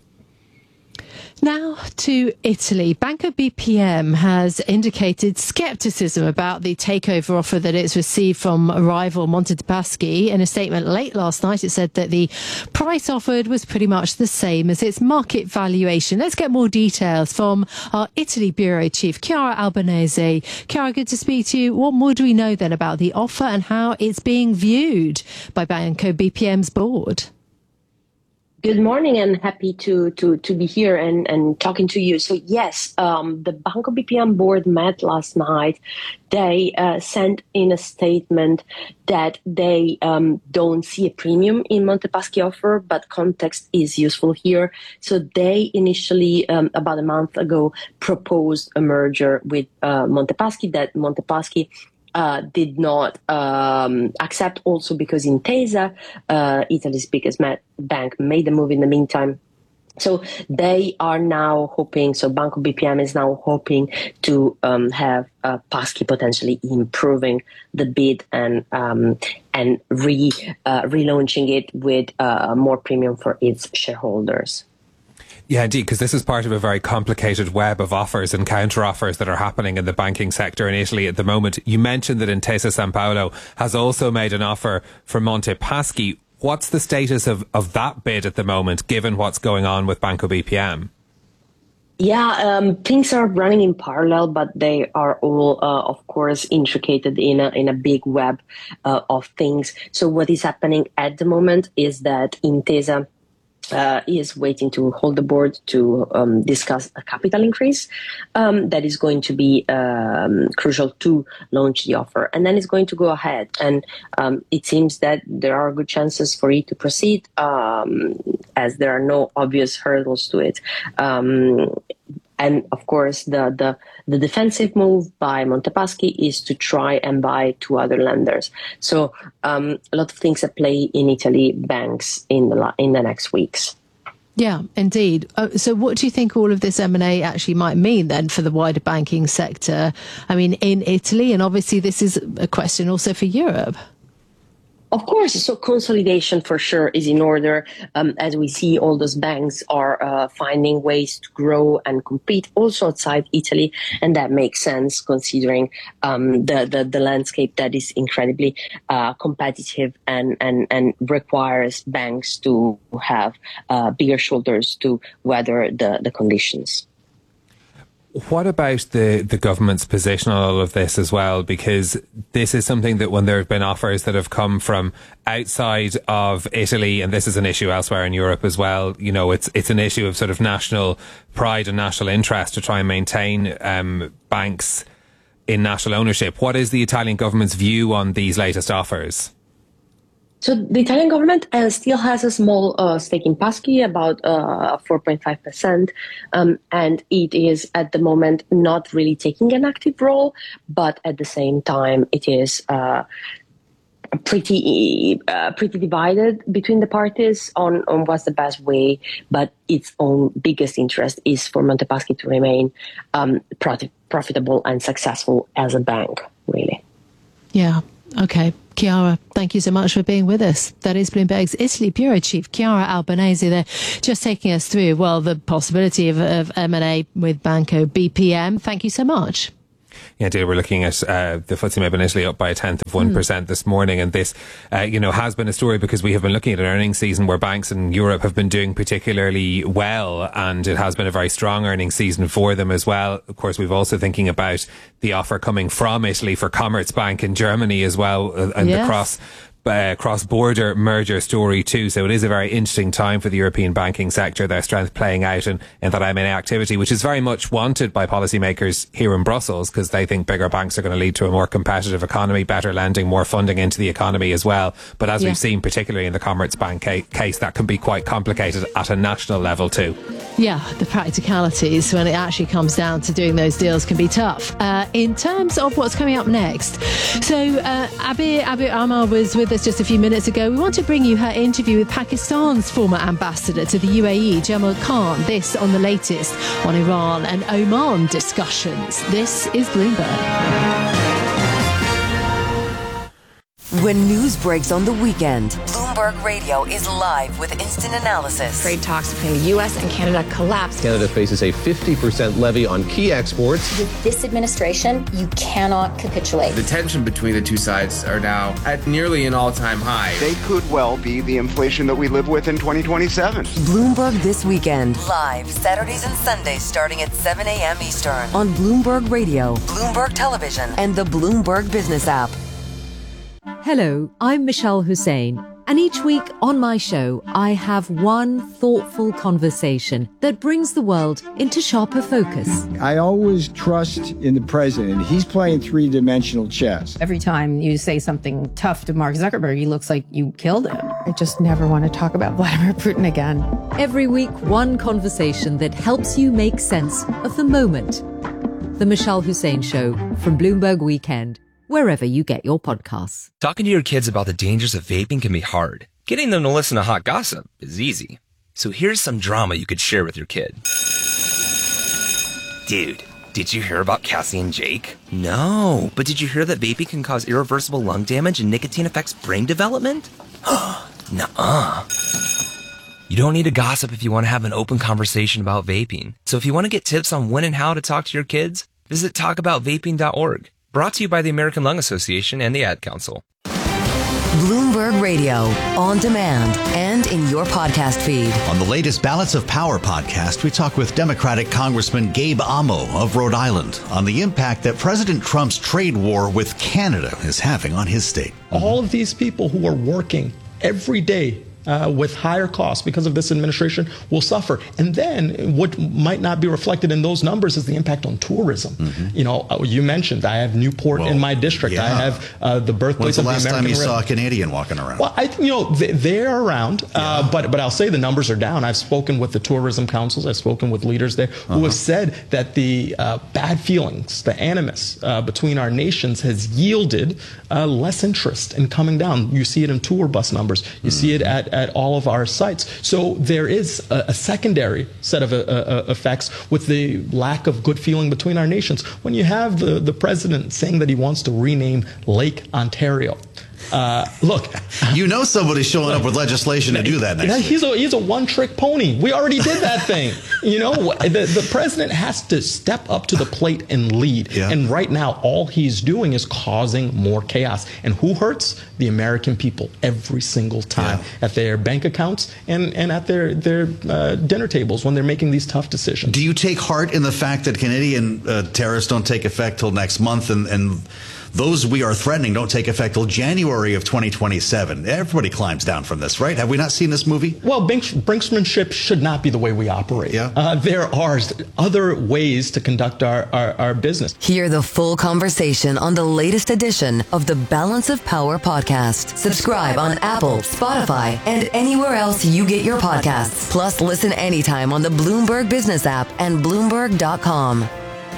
Now to Italy. Banco B P M has indicated scepticism about the takeover offer that it's received from rival Monte dei Paschi. In a statement late last night, it said that the price offered was pretty much the same as its market valuation. Let's get more details from our Italy Bureau Chief, Chiara Albanese. Chiara, good to speak to you. What more do we know then about the offer and how it's being viewed by Banco B P M's board? Good morning, and happy to to to be here and and talking to you. So yes, um, the Banco B P M board met last night. They uh, sent in a statement that they um, don't see a premium in Monte Paschi offer, but context is useful here. So they initially, um, about a month ago, proposed a merger with uh, Monte Paschi. That Monte Paschi uh, did not um, accept, also because Intesa, uh, Italy's biggest ma- bank, made a move in the meantime. So they are now hoping, so Banco B P M is now hoping to um, have uh, Paschi potentially improving the bid and um, and re uh, relaunching it with uh, more premium for its shareholders. Yeah, indeed, because this is part of a very complicated web of offers and counter-offers that are happening in the banking sector in Italy at the moment. You mentioned that Intesa Sanpaolo has also made an offer for Monte Paschi. What's the status of, of that bid at the moment, given what's going on with Banco B P M? Yeah, um, things are running in parallel, but they are all, uh, of course, intricated in a in a big web uh, of things. So what is happening at the moment is that Intesa Uh, is waiting to hold the board to um, discuss a capital increase um, that is going to be um, crucial to launch the offer. And then it's going to go ahead. And um, it seems that there are good chances for it to proceed um, as there are no obvious hurdles to it. Um, and of course, the, the, the defensive move by Monte Paschi is to try and buy two other lenders. So um, a lot of things at play in Italy banks in the in the next weeks. Yeah, indeed. Uh, so what do you think all of this M and A actually might mean then for the wider banking sector? I mean, in Italy, and obviously this is a question also for Europe. Of course, so consolidation for sure is in order. Um, as we see, all those banks are uh, finding ways to grow and compete also outside Italy, and that makes sense considering um, the, the the landscape that is incredibly uh, competitive and, and, and requires banks to have uh, bigger shoulders to weather the, the conditions. What about the, the government's position on all of this as well? Because this is something that when there have been offers that have come from outside of Italy, and this is an issue elsewhere in Europe as well, you know, it's it's an issue of sort of national pride and national interest to try and maintain um, banks in national ownership. What is the Italian government's view on these latest offers? So the Italian government uh, still has a small uh, stake in Paschi, about uh, four point five percent, um, and it is at the moment not really taking an active role, but at the same time it is uh, pretty uh, pretty divided between the parties on, on what's the best way, but its own biggest interest is for Monte Paschi to remain um, profit- profitable and successful as a bank, really. Yeah, okay. Chiara, thank you so much for being with us. That is Bloomberg's Italy Bureau Chief, Chiara Albanese, there, just taking us through, well, the possibility of, of M and A with Banco B P M. Thank you so much. Yeah, indeed, we're looking at uh, the F T S E M E B in Italy up by a tenth of one percent mm. this morning. And this, uh, you know, has been a story because we have been looking at an earnings season where banks in Europe have been doing particularly well. And it has been a very strong earnings season for them as well. Of course, we've also thinking about the offer coming from Italy for Commerzbank in Germany as well, uh, and yes. the cross Uh, cross-border merger story too. So it is a very interesting time for the European banking sector, their strength playing out in, in that M and A activity, which is very much wanted by policymakers here in Brussels because they think bigger banks are going to lead to a more competitive economy, better lending, more funding into the economy as well. But as yeah. we've seen, particularly in the Commerzbank ca- case, that can be quite complicated at a national level too. Yeah, the practicalities when it actually comes down to doing those deals can be tough. Uh, in terms of what's coming up next, so uh, Abir, Abir Ahmar was with us just a few minutes ago. We want to bring you her interview with Pakistan's former ambassador to the U A E, Jamal Khan. This on the latest on Iran and Oman discussions. This is Bloomberg. When news breaks on the weekend, Bloomberg Radio is live with instant analysis. Trade talks between the U S and Canada collapsed. Canada faces a fifty percent levy on key exports. With this administration, you cannot capitulate. The tension between the two sides are now at nearly an all-time high. They could well be the inflation that we live with in twenty twenty-seven. Bloomberg This Weekend. Live Saturdays and Sundays starting at seven a.m. Eastern. On Bloomberg Radio, Bloomberg Television, and the Bloomberg Business app. Hello, I'm Michelle Hussein, and each week on my show, I have one thoughtful conversation that brings the world into sharper focus. I always trust in the president. He's playing three-dimensional chess. Every time you say something tough to Mark Zuckerberg, he looks like you killed him. I just never want to talk about Vladimir Putin again. Every week, one conversation that helps you make sense of the moment. The Michelle Hussein Show from Bloomberg Weekend. wherever you get your podcasts. Talking to your kids about the dangers of vaping can be hard. Getting them to listen to hot gossip is easy. So here's some drama you could share with your kid. Dude, did you hear about Cassie and Jake? No, but did you hear that vaping can cause irreversible lung damage and nicotine affects brain development? Nuh-uh. You don't need to gossip if you want to have an open conversation about vaping. So if you want to get tips on when and how to talk to your kids, visit talk about vaping dot org. Brought to you by the American Lung Association and the Ad Council. Bloomberg Radio, on demand and in your podcast feed. On the latest Balance of Power podcast, we talk with Democratic Congressman Gabe Amo of Rhode Island on the impact that President Trump's trade war with Canada is having on his state. All of these people who are working every day Uh, with higher costs because of this administration will suffer. And then what might not be reflected in those numbers is the impact on tourism. Mm-hmm. You know, you mentioned I have Newport well, in my district. Yeah. I have uh, the birthplace of the, the last American time you River. saw a Canadian walking around? Well, I think, you know, they, they're around, yeah. uh, but but I'll say the numbers are down. I've spoken with the tourism councils. I've spoken with leaders there who uh-huh. have said that the uh, bad feelings, the animus uh, between our nations has yielded uh, less interest in coming down. You see it in tour bus numbers. You mm-hmm. see it at at all of our sites. So there is a, a secondary set of uh, uh, effects with the lack of good feeling between our nations. When you have the, the president saying that he wants to rename Lake Ontario, Uh, look, you know somebody's showing up with legislation to do that next week. He's a, he's a one-trick pony. We already did that thing. You know, the, the president has to step up to the plate and lead. Yeah. And right now, all he's doing is causing more chaos. And who hurts? The American people every single time yeah. at their bank accounts and, and at their, their uh, dinner tables when they're making these tough decisions. Do you take heart in the fact that Canadian uh, tariffs don't take effect till next month and, and those we are threatening don't take effect till January of twenty twenty-seven. Everybody climbs down from this, right? Have we not seen this movie? Well, brinksmanship should not be the way we operate. Yeah. Uh, there are other ways to conduct our, our, our business. Hear the full conversation on the latest edition of the Balance of Power podcast. Subscribe on Apple, Spotify, and anywhere else you get your podcasts. Plus, listen anytime on the Bloomberg Business app and Bloomberg dot com.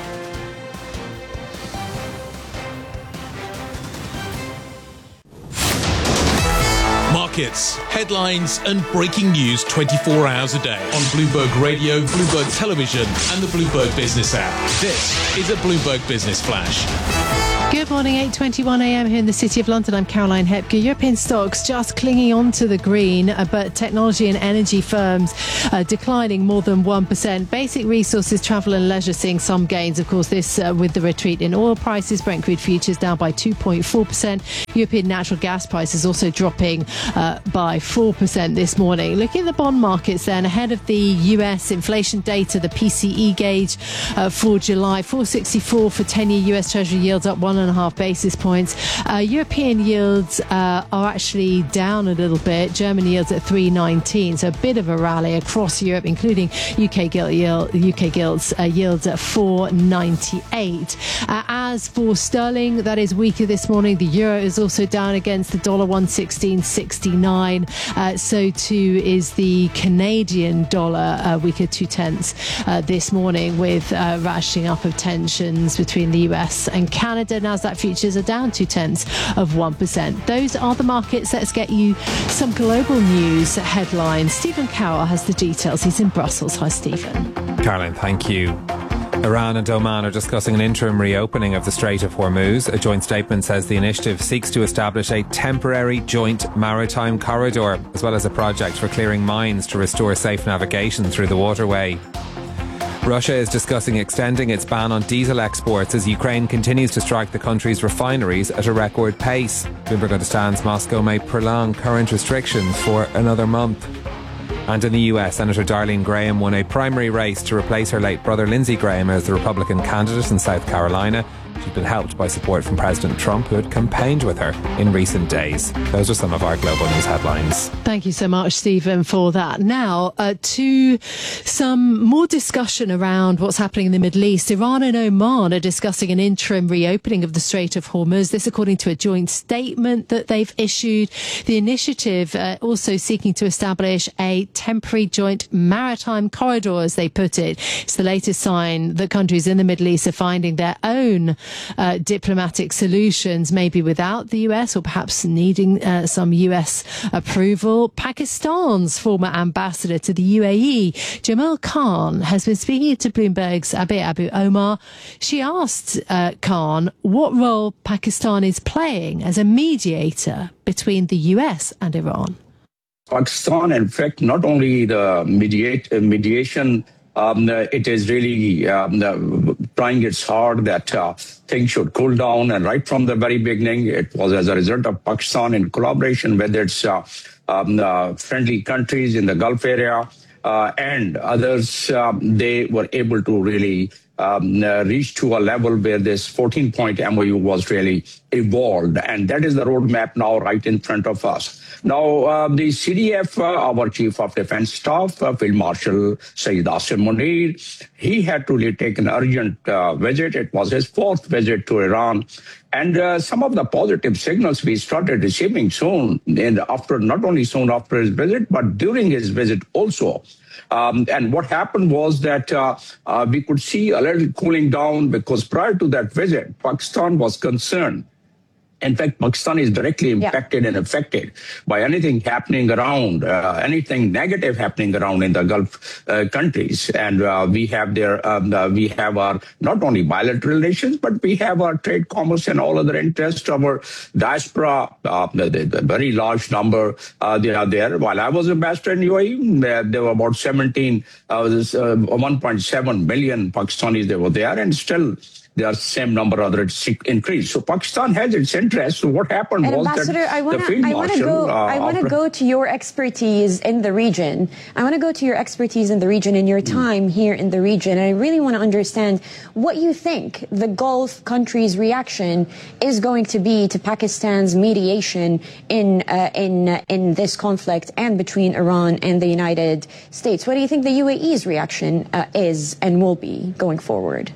Markets, headlines, and breaking news twenty-four hours a day on Bloomberg Radio, Bloomberg Television, and the Bloomberg Business app. This is a Bloomberg Business Flash. Good morning, eight twenty-one a.m. here in the City of London. I'm Caroline Hepker. European stocks just clinging on to the green, uh, but technology and energy firms uh, declining more than one percent. Basic resources, travel and leisure seeing some gains. Of course, this uh, with the retreat in oil prices. Brent crude futures down by two point four percent. European natural gas prices also dropping uh, by four percent this morning. Looking at the bond markets then, ahead of the U S inflation data, the P C E gauge uh, for July, four sixty-four for ten-year U S Treasury yields up one and a half basis points. Uh, European yields uh, are actually down a little bit. German yields at three nineteen, so a bit of a rally across Europe, including U K gilt yield, U K gilts uh, yields at four ninety-eight. Uh, as for sterling, that is weaker this morning. The euro is also down against the dollar, one sixteen sixty-nine. Uh, so too is the Canadian dollar, uh, weaker two tenths uh, this morning, with uh, ratcheting up of tensions between the U S and Canada. Nasdaq futures are down two tenths of one percent. Those are the markets. Let's get you some global news headlines. Stephen Carroll has the details. He's in Brussels. Hi, Stephen. Caroline, thank you. Iran and Oman are discussing an interim reopening of the Strait of Hormuz. A joint statement says the initiative seeks to establish a temporary joint maritime corridor, as well as a project for clearing mines to restore safe navigation through the waterway. Russia is discussing extending its ban on diesel exports as Ukraine continues to strike the country's refineries at a record pace. Bloomberg understands Moscow may prolong current restrictions for another month. And in the U S, Senator Darlene Graham won a primary race to replace her late brother Lindsey Graham as the Republican candidate in South Carolina. She's been helped by support from President Trump, who had campaigned with her in recent days. Those are some of our global news headlines. Thank you so much, Stephen, for that. Now, uh, to some more discussion around what's happening in the Middle East. Iran and Oman are discussing an interim reopening of the Strait of Hormuz. This according to a joint statement that they've issued. The initiative uh, also seeking to establish a temporary joint maritime corridor, as they put it. It's the latest sign that countries in the Middle East are finding their own uh, diplomatic solutions, maybe without the U S or perhaps needing uh, some U S approval. Pakistan's former ambassador to the U A E, Jamal Khan, has been speaking to Bloomberg's Abe Abu Omar. She asked uh, Khan what role Pakistan is playing as a mediator between the U S and Iran. Pakistan, in fact, not only the mediate, uh, mediation, um, uh, it is really um, uh, trying its hard that uh, things should cool down. And right from the very beginning, it was as a result of Pakistan in collaboration with its uh, um, uh, friendly countries in the Gulf area uh, and others, um, they were able to really Um, uh, reached to a level where this fourteen-point M O U was really evolved. And that is the roadmap now right in front of us. Now, uh, the C D F, uh, our Chief of Defense Staff, uh, Field Marshal Saeed Asim Munir, he had to really take an urgent uh, visit. It was his fourth visit to Iran. And uh, some of the positive signals we started receiving soon, and after not only soon after his visit, but during his visit also. Um, and what happened was that uh, uh, we could see a little cooling down because prior to that visit, Pakistan was concerned. In fact, Pakistan is directly impacted yeah. and affected by anything happening around, uh, anything negative happening around in the Gulf uh, countries. And uh, we have their, um, uh, we have our not only bilateral relations, but we have our trade, commerce, and all other interests. Our diaspora, uh, the, the very large number, uh, they are there. While I was ambassador in U A E, there were about seventeen, uh, one point seven million Pakistanis that were there, and still there are the same number of others increased. So Pakistan has its interest. So what happened and was Ambassador, that I wanna, the field I wanna marshal... Go, uh, I want to go to your expertise in the region. I want to go to your expertise in the region and your time mm. here in the region. And I really want to understand what you think the Gulf countries' reaction is going to be to Pakistan's mediation in, uh, in, uh, in this conflict and between Iran and the United States. What do you think the U A E's reaction uh, is and will be going forward?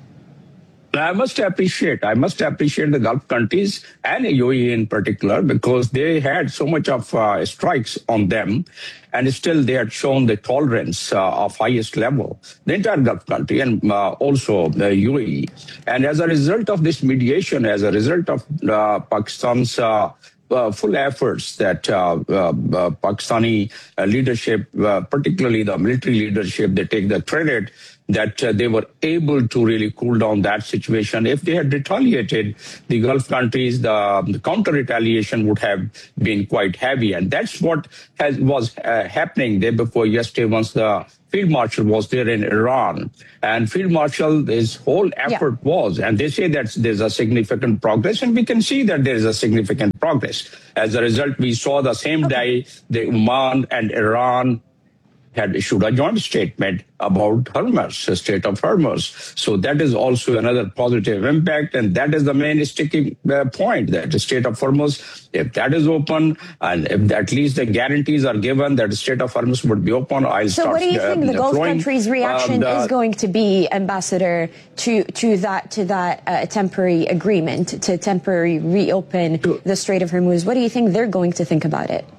I must appreciate, I must appreciate the Gulf countries and U A E in particular because they had so much of uh, strikes on them and still they had shown the tolerance uh, of highest level, the entire Gulf country and uh, also the U A E. And as a result of this mediation, as a result of uh, Pakistan's uh, Uh, full efforts that uh, uh, uh, Pakistani uh, leadership, uh, particularly the military leadership, they take the credit that uh, they were able to really cool down that situation. If they had retaliated, the Gulf countries, the, the counter-retaliation would have been quite heavy. And that's what has, was uh, happening day before yesterday once the Field Marshal was there in Iran. And Field Marshal, his whole effort yeah. was, and they say that there's a significant progress, and we can see that there is a significant progress. As a result, we saw the same okay. day, the Oman and Iran had issued a joint statement about Hormuz, the Strait of Hormuz. So that is also another positive impact, and that is the main sticking uh, point, that the Strait of Hormuz, if that is open, and if at least the guarantees are given that the Strait of Hormuz would be open, I'll so start... So what do you think uh, the Gulf deploying, countries' reaction um, the, is going to be, Ambassador, to, to that, to that uh, temporary agreement, to temporarily reopen to, the Strait of Hormuz? What do you think they're going to think about it?